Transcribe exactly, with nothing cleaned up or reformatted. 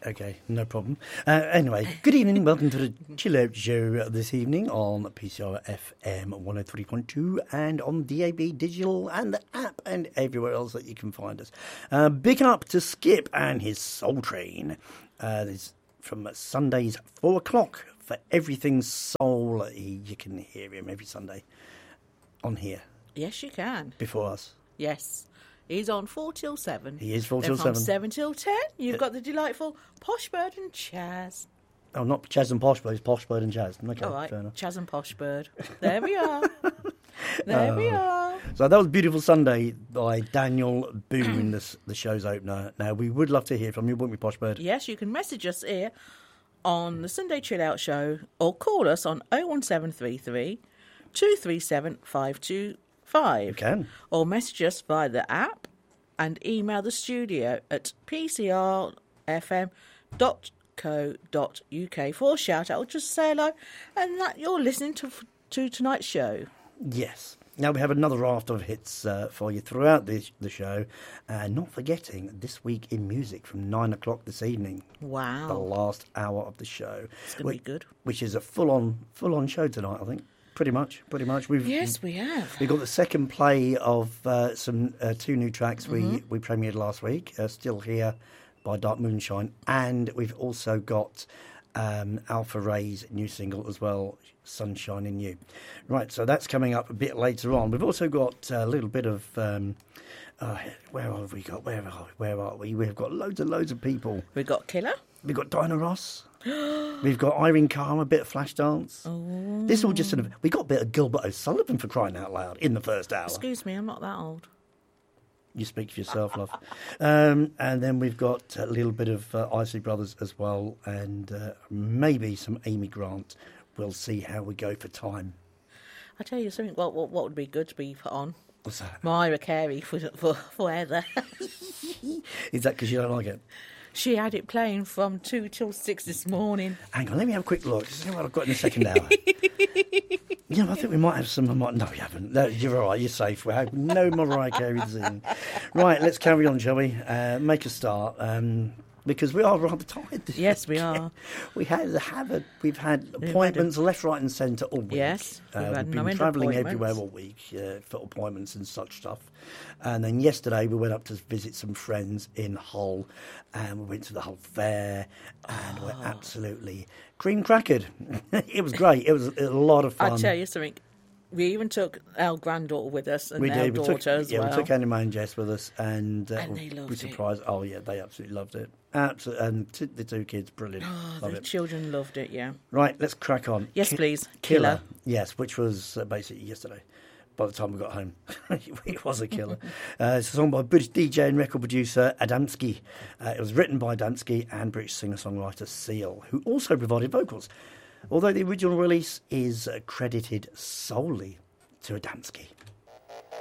okay, no problem. Uh, anyway, good evening. Welcome to the Chill Out Show this evening on P C R F M one oh three point two and on D A B Digital and the app and everywhere else that you can find us. Uh, big up to Skip and his Soul Train. Uh, this from Sundays four o'clock for Everything Soul. You can hear him every Sunday on here. Yes, you can. Before us. Yes. He's on four till seven. He is four till then seven. From seven till ten, you've got the delightful Poshbird and Chaz. Oh, not Chaz and Poshbird, it's Poshbird and Chaz. Okay, All right, fair enough. Chaz and Poshbird. There we are. There uh, we are. So that was Beautiful Sunday by Daniel Boone, the, the show's opener. Now, we would love to hear from you, wouldn't we, Poshbird? Yes, you can message us here on the Sunday Chill Out Show or call us on oh one seven three three, two three seven, five two five. You can. Or message us via the app and email the studio at p c r f m dot co dot u k for a shout out or just say hello and that you're listening to to tonight's show. Yes. Now we have another raft of hits uh, for you throughout the, the show. Uh, not forgetting This Week in Music from nine o'clock this evening. Wow. The last hour of the show. It's going to be good. Which is a full-on full-on show tonight, I think. Pretty much, pretty much. We've, yes, we have. We've got the second play of uh, some uh, two new tracks mm-hmm. we, we premiered last week, uh, Still Here by Dark Moonshine. And we've also got um, Alpha Ray's new single as well, Sunshine in You. Right, so that's coming up a bit later on. We've also got a little bit of... Um, uh, where have we got? Where are we? Where are we? We've got loads and loads of people. We've got Killer. We've got Dinah Ross. We've got Irene Cara, a bit of Flashdance. Oh. This all just sort of... We got a bit of Gilbert O'Sullivan for crying out loud in the first hour. Excuse me, I'm not that old. You speak for yourself, love. Um, and then we've got a little bit of uh, Isley Brothers as well, and uh, maybe some Amy Grant. We'll see how we go for time. I tell you something. What what, what would be good to be put on? What's that? Mariah Carey for for, for Heather. Is that because you don't like it? She had it playing from two till six this morning. Hang on, let me have a quick look. See what I've got in the second hour. You know, I think we might have some. Might, no, we haven't. No, you're all right. You're safe. We have no Mariah Carey this evening. Right, let's carry on, shall we? Uh, make a start. Um, because we are rather tired this Yes, week. we are. We had have a, we've had appointments left, right, and centre all week. Yes, uh, we've, had we've no been travelling everywhere all week uh, for appointments and such stuff. And then yesterday we went up to visit some friends in Hull, and we went to the Hull Fair, and oh. we're absolutely cream crackered. It was great. It was a lot of fun. I'll tell you something. We even took our granddaughter with us and we our did. daughter we took, as yeah, well. we took Annie Mae and Jess with us, and, uh, and they loved we it. surprised. Oh yeah, they absolutely loved it. Absolutely, and t- the two kids, brilliant. Oh, Love the it. children loved it. Yeah. Right, let's crack on. Yes, Ki- please. Killer. Killer. Yes, which was uh, basically yesterday. By the time we got home, it was a killer. uh, it's a song by British D J and record producer Adamski. Uh, it was written by Adamski and British singer-songwriter Seal, who also provided vocals. Although the original release is uh, credited solely to Adamski.